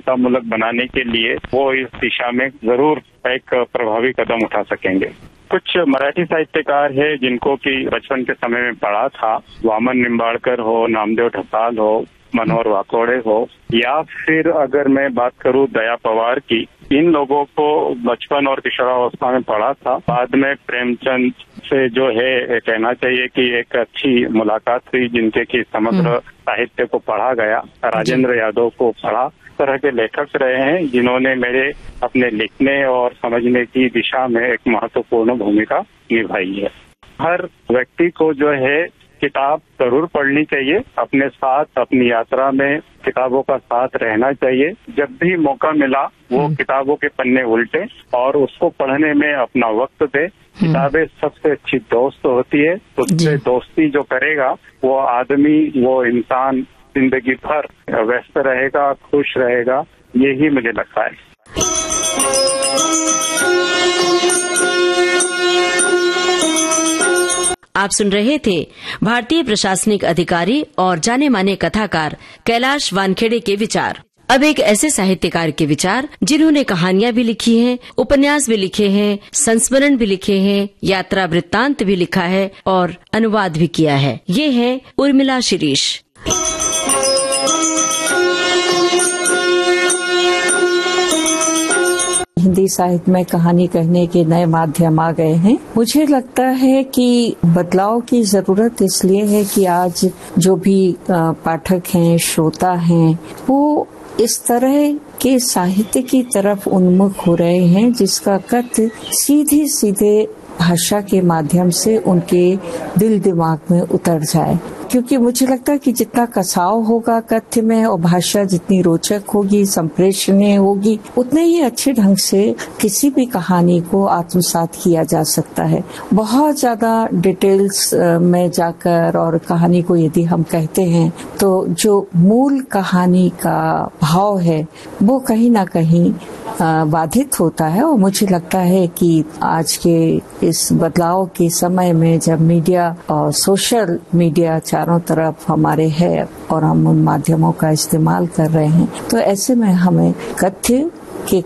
समतामूलक बनाने के लिए वो इस दिशा में जरूर एक प्रभावी कदम उठा सकेंगे। कुछ मराठी साहित्यकार है जिनको कि बचपन के समय में पढ़ा था, वामन निम्बाड़कर हो, नामदेव ढसाल हो, मनोहर वाकोड़े हो, या फिर अगर मैं बात करूं दया पवार की, इन लोगों को बचपन और किशोरावस्था में पढ़ा था। बाद में प्रेमचंद से जो है कहना चाहिए कि एक अच्छी मुलाकात हुई, जिनके की समग्र साहित्य को पढ़ा गया। राजेंद्र यादव को पढ़ा। इस तरह के लेखक रहे हैं जिन्होंने मेरे अपने लिखने और समझने की दिशा में एक महत्वपूर्ण भूमिका निभाई है। हर व्यक्ति को जो है किताब जरूर पढ़नी चाहिए, अपने साथ अपनी यात्रा में किताबों का साथ रहना चाहिए। जब भी मौका मिला वो किताबों के पन्ने उल्टे और उसको पढ़ने में अपना वक्त दे। किताबें सबसे अच्छी दोस्त होती है, उससे दोस्ती जो करेगा वो आदमी, वो इंसान जिंदगी भर व्यस्त रहेगा, खुश रहेगा, यही मुझे लगता है। आप सुन रहे थे भारतीय प्रशासनिक अधिकारी और जाने माने कथाकार कैलाश वानखेड़े के विचार। अब एक ऐसे साहित्यकार के विचार जिन्होंने कहानियां भी लिखी हैं, उपन्यास भी लिखे हैं, संस्मरण भी लिखे हैं, यात्रा वृत्तांत भी लिखा है और अनुवाद भी किया है। ये है उर्मिला शिरीष। हिंदी साहित्य में कहानी कहने के नए माध्यम आ गए हैं। मुझे लगता है कि बदलाव की जरूरत इसलिए है कि आज जो भी पाठक हैं, श्रोता हैं, वो इस तरह के साहित्य की तरफ उन्मुख हो रहे हैं जिसका कथ्य सीधे भाषा के माध्यम से उनके दिल दिमाग में उतर जाए। क्योंकि मुझे लगता है कि जितना कसाव होगा कथ्य में और भाषा जितनी रोचक होगी, संप्रेषणीय होगी, उतने ही अच्छे ढंग से किसी भी कहानी को आत्मसात किया जा सकता है। बहुत ज्यादा डिटेल्स में जाकर और कहानी को यदि हम कहते हैं तो जो मूल कहानी का भाव है वो कहीं ना कहीं बाधित होता है। और मुझे लगता है कि आज के इस बदलाव के समय में जब मीडिया और सोशल मीडिया चारों तरफ हमारे है और हम उन माध्यमों का इस्तेमाल कर रहे हैं, तो ऐसे में हमें कथ्य के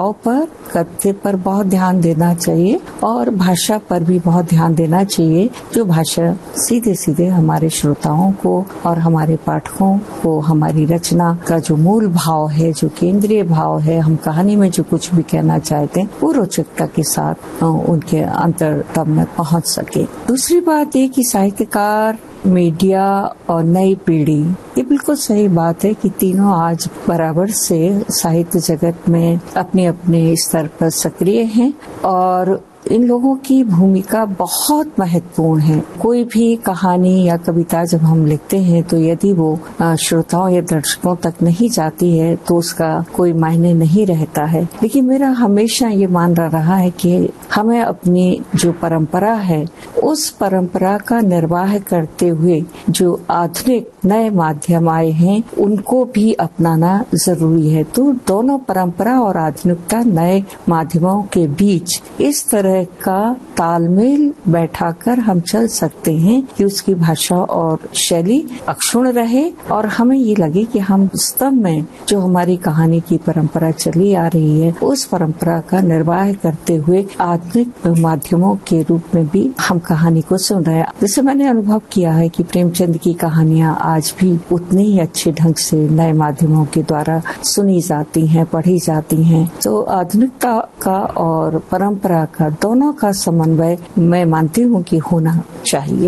कथ्य पर बहुत ध्यान देना चाहिए और भाषा पर भी बहुत ध्यान देना चाहिए, जो भाषा सीधे हमारे श्रोताओं को और हमारे पाठकों को हमारी रचना का जो मूल भाव है, जो केंद्रीय भाव है, हम कहानी में जो कुछ भी कहना चाहते हैं, वो रोचकता के साथ उनके अंतरतम में पहुंच सके। दूसरी बात ये कि साहित्यकार, मीडिया और नई पीढ़ी, ये बिल्कुल सही बात है कि तीनों आज बराबर से साहित्य जगत में अपने अपने स्तर पर सक्रिय हैं और इन लोगों की भूमिका बहुत महत्वपूर्ण है। कोई भी कहानी या कविता जब हम लिखते हैं तो यदि वो श्रोताओं या दर्शकों तक नहीं जाती है तो उसका कोई मायने नहीं रहता है। लेकिन मेरा हमेशा ये मानना रहा है कि हमें अपनी जो परंपरा है उस परंपरा का निर्वाह करते हुए जो आधुनिक नए माध्यम आए हैं उनको भी अपनाना जरूरी है। तो दोनों परंपरा और आधुनिकता, नए माध्यमों के बीच इस तरह का तालमेल बैठाकर हम चल सकते हैं कि उसकी भाषा और शैली अक्षुण्ण रहे और हमें ये लगे कि हम स्तंभ में जो हमारी कहानी की परंपरा चली आ रही है उस परंपरा का निर्वाह करते हुए आधुनिक माध्यमों के रूप में भी हम कहानी को सुन रहे हैं। जैसे मैंने अनुभव किया है कि प्रेमचंद की कहानियां आज भी उतने ही अच्छे ढंग से नए माध्यमों के द्वारा सुनी जाती हैं, पढ़ी जाती हैं। तो आधुनिकता का और परंपरा का दोनों का समन्वय मैं मानती हूँ कि होना चाहिए।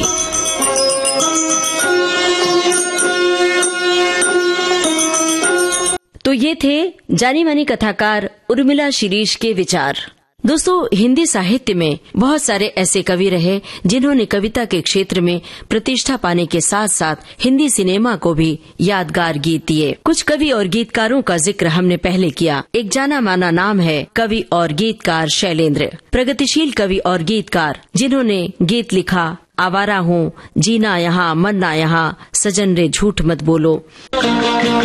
तो ये थे जानी मानी कथाकार उर्मिला शिरीष के विचार। दोस्तों, हिंदी साहित्य में बहुत सारे ऐसे कवि रहे जिन्होंने कविता के क्षेत्र में प्रतिष्ठा पाने के साथ साथ हिंदी सिनेमा को भी यादगार गीत दिए। कुछ कवि और गीतकारों का जिक्र हमने पहले किया। एक जाना माना नाम है कवि और गीतकार शैलेंद्र, प्रगतिशील कवि और गीतकार जिन्होंने गीत लिखा आवारा हूँ, जीना यहाँ मरना यहाँ, सजन रे झूठ मत बोलो।